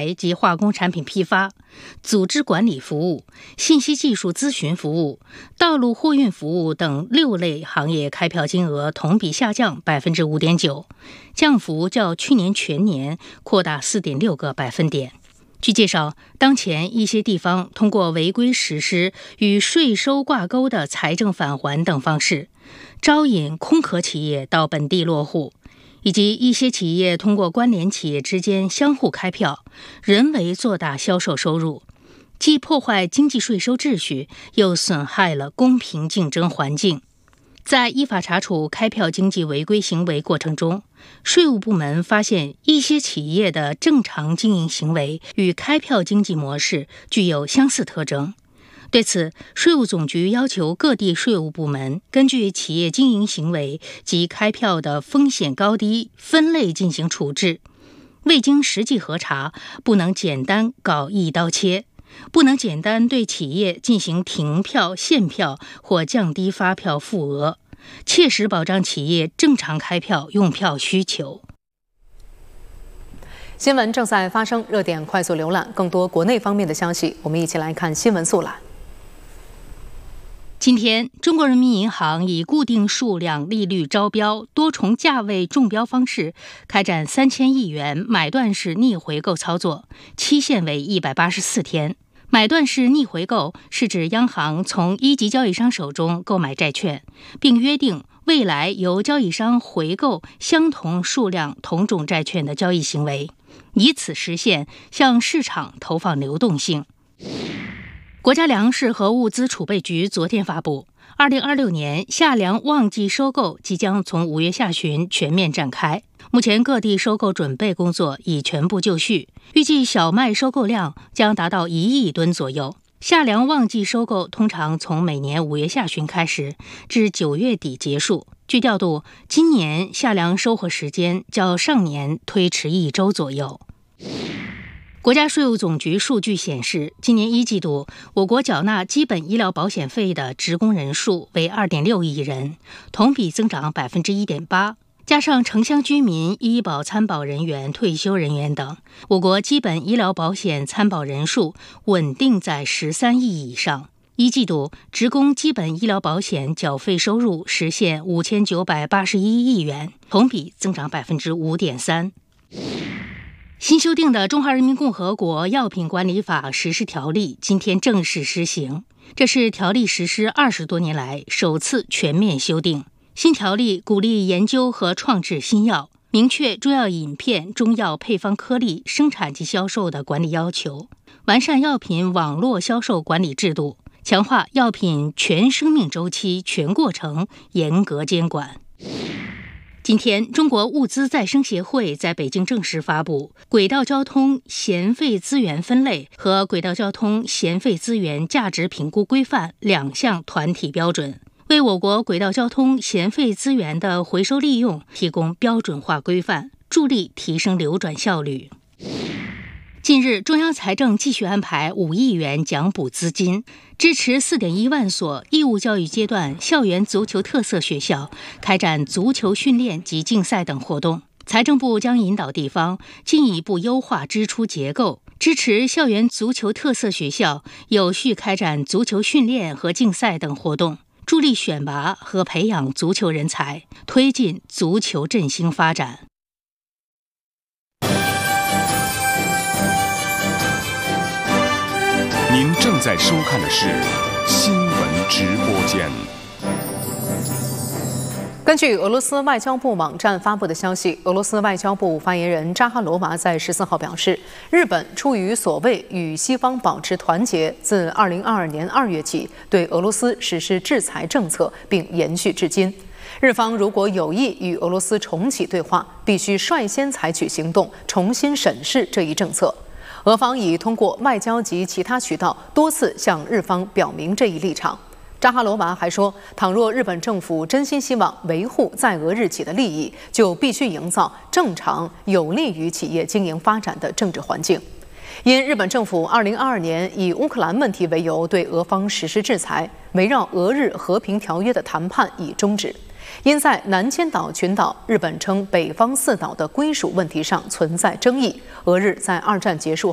材及化工产品批发、组织管理服务、信息技术咨询服务、道路货运服务等6类行业开票金额同比下降 5.9%， 降幅较去年全年扩大 4.6个百分点。据介绍，当前一些地方通过违规实施与税收挂钩的财政返还等方式，招引空壳企业到本地落户，以及一些企业通过关联企业之间相互开票，人为做大销售收入，既破坏经济税收秩序，又损害了公平竞争环境。在依法查处开票经济违规行为过程中，税务部门发现一些企业的正常经营行为与开票经济模式具有相似特征。对此，税务总局要求各地税务部门根据企业经营行为及开票的风险高低分类进行处置，未经实际核查，不能简单搞一刀切，不能简单对企业进行停票、限票或降低发票付额，切实保障企业正常开票用票需求。 新闻正在发生，热点快速浏览。更多国内方面的消息，我们一起来看新闻速览。 今天，中国人民银行以固定数量利率招标、多重价位中标方式开展3000亿元买断式逆回购操作，期限为184天。买断式逆回购是指央行从一级交易商手中购买债券，并约定未来由交易商回购相同数量同种债券的交易行为，以此实现向市场投放流动性。国家粮食和物资储备局昨天发布，2026年夏粮旺季收购即将从5月下旬全面展开。目前各地收购准备工作已全部就绪，预计小麦收购量将达到1亿吨左右。夏粮旺季收购通常从每年5月下旬开始，至9月底结束。据调度，今年夏粮收获时间较上年推迟1周左右。国家税务总局数据显示，今年1季度，我国缴纳基本医疗保险费的职工人数为2.6亿人，同比增长 1.8%。加上城乡居民、医保参保人员、退休人员等，我国基本医疗保险参保人数稳定在13亿以上。1季度，职工基本医疗保险缴费收入实现5981亿元，同比增长 5.3%。新修订的《中华人民共和国药品管理法》实施条例今天正式施行，这是条例实施20多年来首次全面修订。新条例鼓励研究和创制新药，明确中药饮片、中药配方颗粒生产及销售的管理要求，完善药品网络销售管理制度，强化药品全生命周期全过程严格监管。今天，中国物资再生协会在北京正式发布《轨道交通闲废资源分类和轨道交通闲废资源价值评估规范2项团体标准》，为我国轨道交通闲废资源的回收利用提供标准化规范，助力提升流转效率。近日，中央财政继续安排5亿元奖补资金，支持4.1万所义务教育阶段校园足球特色学校开展足球训练及竞赛等活动。财政部将引导地方进一步优化支出结构，支持校园足球特色学校有序开展足球训练和竞赛等活动，助力选拔和培养足球人才，推进足球振兴发展。 您正在收看的是新闻直播间。 根据俄罗斯外交部网站发布的消息，俄罗斯外交部发言人扎哈罗娃在14号表示，日本出于所谓与西方保持团结，自2022年2月起对俄罗斯实施制裁政策，并延续至今。日方如果有意与俄罗斯重启对话，必须率先采取行动，重新审视这一政策。俄方已通过外交及其他渠道多次向日方表明这一立场。扎哈罗娃还说，倘若日本政府真心希望维护在俄日企的利益，就必须营造正常、有利于企业经营发展的政治环境。因日本政府2022年以乌克兰问题为由对俄方实施制裁，围绕俄日和平条约的谈判已终止。因在南千岛群岛日本称北方4岛的归属问题上存在争议，俄日在2战结束